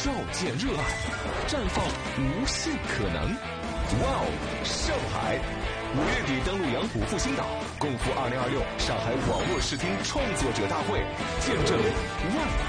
照见热爱，绽放无限可能。哇哦，上海！5月底登陆杨浦复兴岛，共赴2026上海网络视听创作者大会，见证万